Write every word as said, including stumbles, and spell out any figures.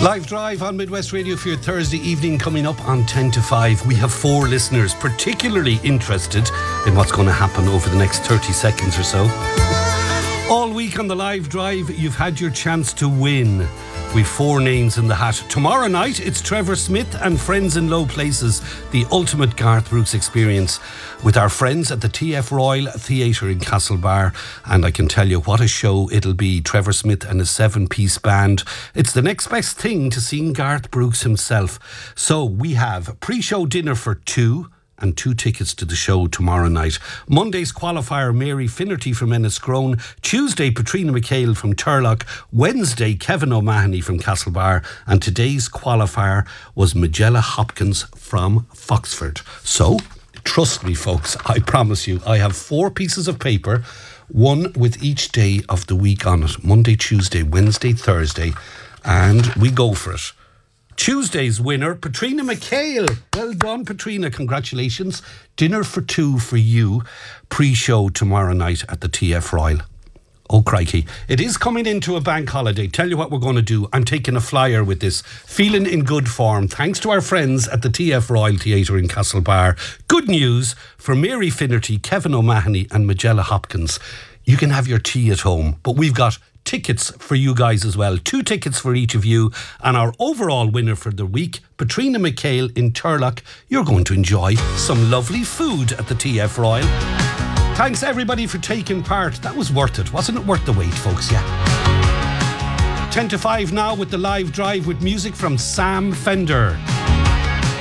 Live Drive on Midwest Radio for your Thursday evening coming up on ten to five. We have four listeners particularly interested in what's going to happen over the next thirty seconds or so. All week on the Live Drive, you've had your chance to win. We've four names in the hat. Tomorrow night, it's Trevor Smith and Friends in Low Places, the ultimate Garth Brooks experience with our friends at the T F Royal Theatre in Castlebar. And I can tell you what a show it'll be. Trevor Smith and his seven-piece band. It's the next best thing to seeing Garth Brooks himself. So we have pre-show dinner for two and two tickets to the show tomorrow night. Monday's qualifier, Mary Finnerty from Enniscrone. Tuesday, Patrina McHale from Turlock. Wednesday, Kevin O'Mahony from Castlebar. And today's qualifier was Magella Hopkins from Foxford. So, trust me, folks, I promise you, I have four pieces of paper, one with each day of the week on it. Monday, Tuesday, Wednesday, Thursday. And we go for it. Tuesday's winner, Patrina McHale. Well done, Patrina. Congratulations. Dinner for two for you. Pre-show tomorrow night at the T F Royal. Oh, crikey. It is coming into a bank holiday. Tell you what we're going to do. I'm taking a flyer with this. Feeling in good form. Thanks to our friends at the T F Royal Theatre in Castlebar. Good news for Mary Finnerty, Kevin O'Mahony and Magella Hopkins. You can have your tea at home, but we've got tickets for you guys as well. Two tickets for each of you. And our overall winner for the week, Patrina McHale in Turlock. You're going to enjoy some lovely food at the T F Royal. Thanks everybody for taking part. That was worth it. Wasn't it worth the wait, folks? Yeah. ten to five now with the Live Drive with music from Sam Fender.